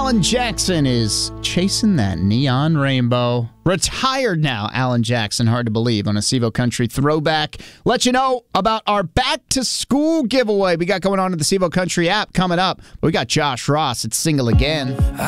Alan Jackson is chasing that neon rainbow. Retired now, Alan Jackson. Hard to believe on a Sevo Country throwback. Let you know about our back-to-school giveaway we got going on in the Sevo Country app coming up. We got Josh Ross at Single Again.